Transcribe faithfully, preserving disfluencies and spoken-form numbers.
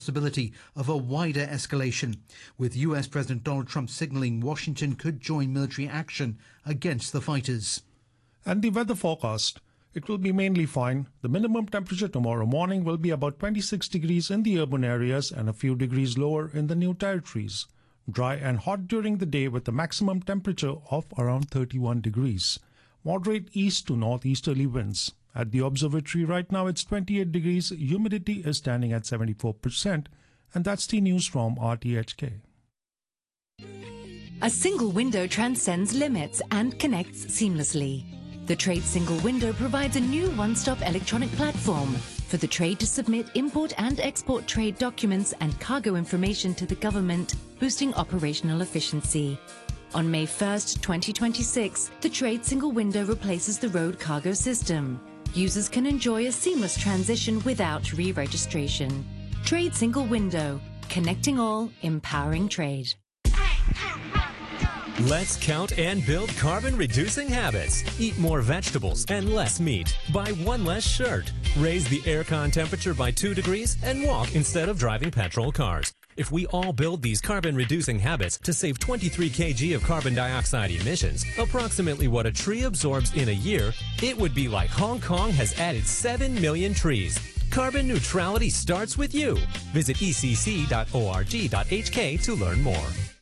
Possibility of a wider escalation, with U S President Donald Trump signaling Washington could join military action against the fighters. And the weather forecast. It will be mainly fine. The minimum temperature tomorrow morning will be about twenty-six degrees in the urban areas and a few degrees lower in the new territories. Dry and hot during the day with a maximum temperature of around thirty-one degrees. Moderate east to northeasterly winds. At the observatory right now it's twenty-eight degrees, humidity is standing at seventy-four percent, and that's the news from R T H K. A single window transcends limits and connects seamlessly. The Trade Single Window provides a new one-stop electronic platform for the trade to submit import and export trade documents and cargo information to the government, boosting operational efficiency. On May first, twenty twenty-six, the Trade Single Window replaces the road cargo system. Users can enjoy a seamless transition without re-registration. Trade Single Window, connecting all, empowering trade. Let's count and build carbon-reducing habits. Eat more vegetables and less meat. Buy one less shirt. Raise the aircon temperature by two degrees and walk instead of driving petrol cars. If we all build these carbon-reducing habits to save twenty-three kilograms of carbon dioxide emissions, approximately what a tree absorbs in a year, it would be like Hong Kong has added seven million trees. Carbon neutrality starts with you. Visit e c c dot org dot h k to learn more.